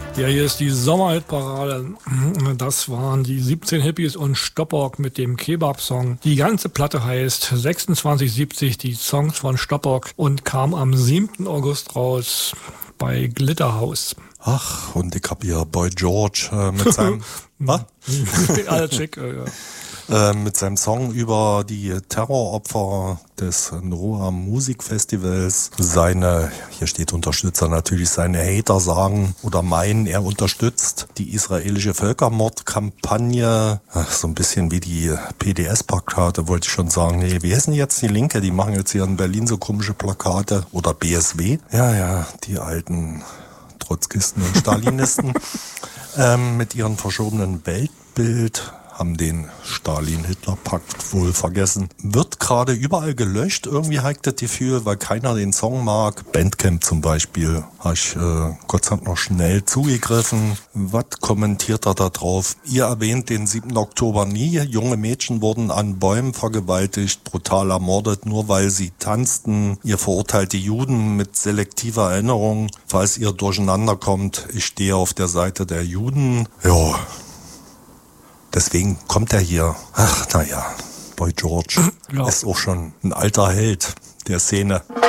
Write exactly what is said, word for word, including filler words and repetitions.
Ja, hier ist die Sommerhitparade. Das waren die siebzehn Hippies und Stoppock mit dem Kebab-Song. Die ganze Platte heißt sechsundzwanzig siebzig, die Songs von Stoppock, und kam am siebten August raus bei Glitterhouse. Ach, und ich hab hier Boy George äh, mit seinem... Was? Alles schick, ja. Äh, mit seinem Song über die Terroropfer des Noah Musikfestivals. Seine, hier steht Unterstützer, natürlich seine Hater sagen oder meinen, er unterstützt die israelische Völkermordkampagne. Ach, so ein bisschen wie die P D S-Plakate, wollte ich schon sagen. Nee, wie heißen jetzt die Linke? Die machen jetzt hier in Berlin so komische Plakate. Oder B S W. Ja, ja, die alten Trotzkisten und Stalinisten ähm, mit ihrem verschobenen Weltbild haben den Stalin-Hitler-Pakt wohl vergessen. Wird gerade überall gelöscht, irgendwie habe ich das Gefühl, weil keiner den Song mag. Bandcamp zum Beispiel, habe ich äh, Gott sei Dank noch schnell zugegriffen. Was kommentiert er da drauf? Ihr erwähnt den siebten Oktober nie. Junge Mädchen wurden an Bäumen vergewaltigt, brutal ermordet, nur weil sie tanzten. Ihr verurteilt die Juden mit selektiver Erinnerung. Falls ihr durcheinander kommt, ich stehe auf der Seite der Juden. Ja. Deswegen kommt er hier. Ach, naja, Boy George ja. Ist auch schon ein alter Held der Szene.